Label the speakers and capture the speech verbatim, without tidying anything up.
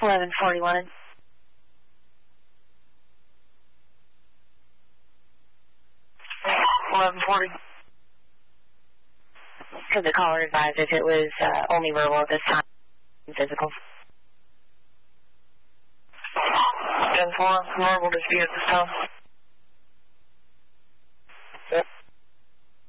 Speaker 1: eleven forty-one. eleven forty. Could the caller advise if it was uh, only verbal at this time, physical?
Speaker 2: ten four, verbal dispute at this time.